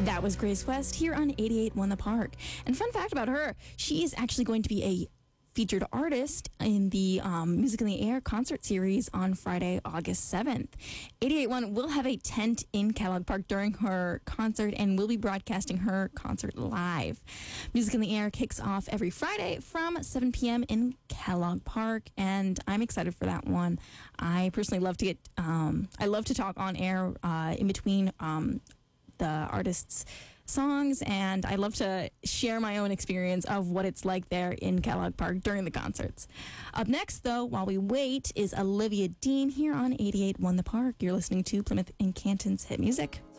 That was Grace West here on 88.1 The Park. And fun fact about her, she is actually going to be a featured artist in the Music in the Air concert series on Friday, August 7th. 88.1 will have a tent in Kellogg Park during her concert and will be broadcasting her concert live. Music in the Air kicks off every Friday from 7 p.m. in Kellogg Park, and I'm excited for that one. I personally love to get, I love to talk on air in between the artists' songs, and I love to share my own experience of what it's like there in Kellogg Park during the concerts. Up next, though, while we wait, is Olivia Dean here on 88.1 The Park. You're listening to Plymouth and Canton's Hit Music.